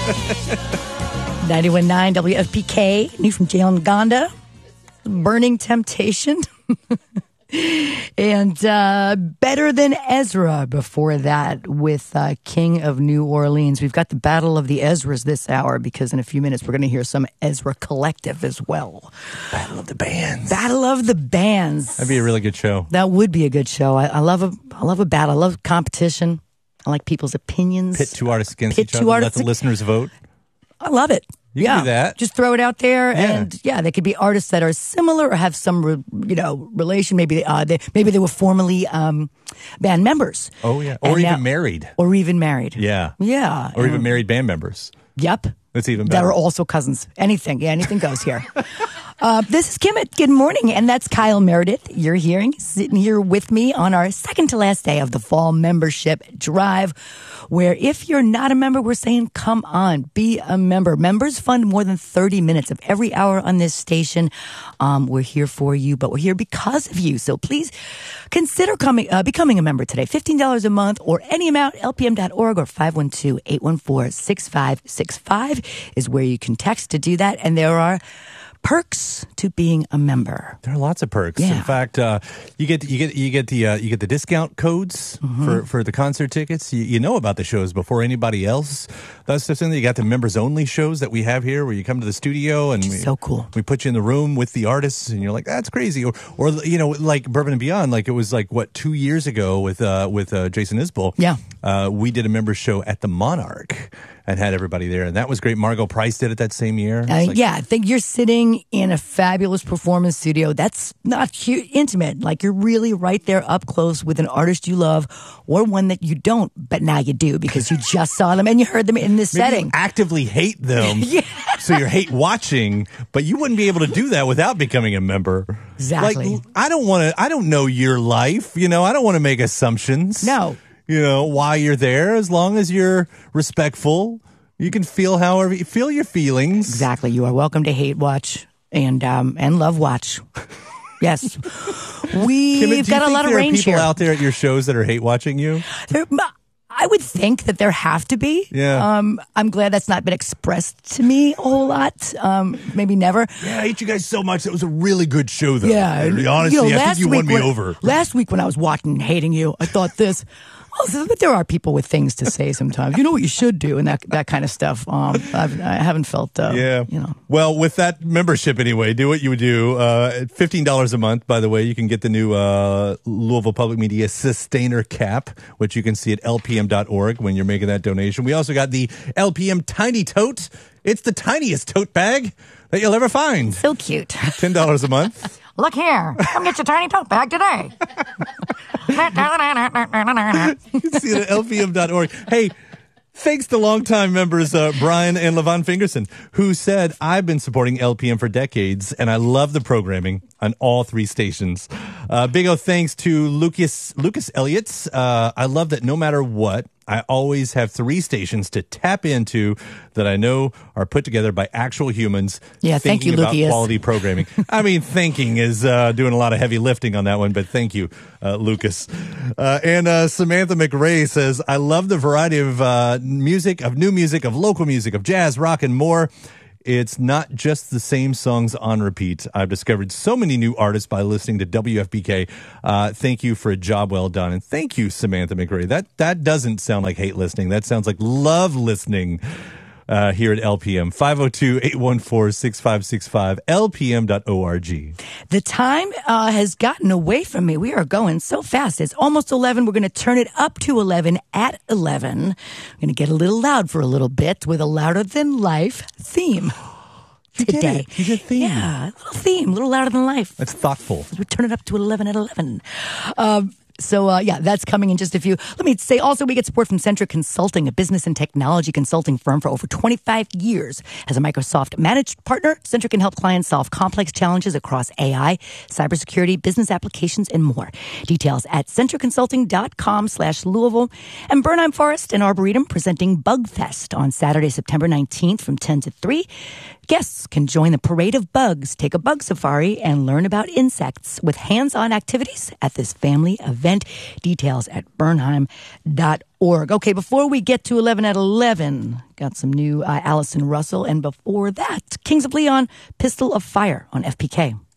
91.9 WFPK, new from Jalen Gonda, Burning Temptation. And Better Than Ezra before that with King of New Orleans. We've got the Battle of the Ezras this hour because in a few minutes we're going to hear some Ezra Collective as well. Battle of the Bands. Battle of the Bands. That'd be a really good show. That would be a good show. I love a battle. I love competition. I like people's opinions. Pit two artists against each other. Let the listeners vote. I love it. You can do that. Just throw it out there, and they could be artists that are similar or have some, relation. Maybe they were formerly band members. Oh yeah, or even married. Or even married. Yeah, yeah, or even married band members. Yep, that's even better. That are also cousins. Anything goes here. This is Kimmett. Good morning, and that's Kyle Meredith. You're sitting here with me on our second to last day of the fall membership drive, where if you're not a member, we're saying, come on, be a member. Members fund more than 30 minutes of every hour on this station. We're here for you, but we're here because of you. So please consider becoming a member today. $15 a month or any amount, lpm.org or 512-814-6565 is where you can text to do that. And there are perks to being a member. There are lots of perks. Yeah. In fact, you get the discount codes for the concert tickets. You know about the shows before anybody else. That's just something. You got the members only shows that we have here, where you come to the studio and so cool. We put you in the room with the artists, and you're like, that's crazy. Or like Bourbon and Beyond. Like it was 2 years ago with Jason Isbell. Yeah, we did a members show at the Monarch and had everybody there, and that was great. Margot Price did it that same year. I think you're sitting in a fabulous performance studio. That's not intimate. Like you're really right there up close with an artist you love or one that you don't, but now you do because you just saw them and you heard them in this setting. You actively hate them, so you're hate watching, but you wouldn't be able to do that without becoming a member. Exactly. Like, I don't know your life. I don't want to make assumptions. No. Why you're there, as long as you're respectful. You can feel however you feel your feelings. Exactly. You are welcome to hate watch and love watch. Yes. We've got a lot of range here. There are people out there at your shows that are hate watching you? I would think that there have to be. Yeah. I'm glad that's not been expressed to me a whole lot. Maybe never. Yeah, I hate you guys so much. That was a really good show, though. Yeah. Honestly, I think you won me over. Last week when I was watching and hating you, I thought this. But there are people with things to say sometimes. You know what you should do and that kind of stuff. I haven't felt, Well, with that membership anyway, do what you would do. At $15 a month, by the way, you can get the new Louisville Public Media Sustainer Cap, which you can see at lpm.org when you're making that donation. We also got the LPM Tiny Tote. It's the tiniest tote bag that you'll ever find. So cute. $10 a month. Look here. Come get your tiny tote bag today. You can see it at lpm.org. Hey, thanks to longtime members Brian and Levon Fingerson, who said, I've been supporting LPM for decades, and I love the programming on all three stations. Big O thanks to Lucas Elliott. I love that no matter what, I always have three stations to tap into that I know are put together by actual humans. Yeah, thank you, about Lucas. Quality programming. I mean, thinking is doing a lot of heavy lifting on that one, but thank you, Lucas. And Samantha McRae says, I love the variety of music, of new music, of local music, of jazz, rock, and more. It's not just the same songs on repeat. I've discovered so many new artists by listening to WFPK. Thank you for a job well done. And thank you, Samantha McRae. That doesn't sound like hate listening. That sounds like love listening here at LPM. 502-814-6565, lpm.org. The time has gotten away from me. We are going so fast. It's almost 11. We're going to turn it up to 11 at 11. We're going to get a little loud for a little bit with a louder than life theme. Today. You did theme. Yeah, a little theme, a little louder than life. That's thoughtful. We turn it up to 11 at 11. So, that's coming in just a few. Let me say also we get support from Centric Consulting, a business and technology consulting firm for over 25 years. As a Microsoft managed partner, Centric can help clients solve complex challenges across AI, cybersecurity, business applications, and more. Details at centricconsulting.com/Louisville. And Bernheim Forest and Arboretum presenting Bugfest on Saturday, September 19th from 10 to 3. Guests can join the Parade of Bugs, take a bug safari, and learn about insects with hands-on activities at this family event. event. Details at bernheim.org. Okay, before we get to 11 at 11, got some new Allison Russell. And before that, Kings of Leon, Pistol of Fire on FPK.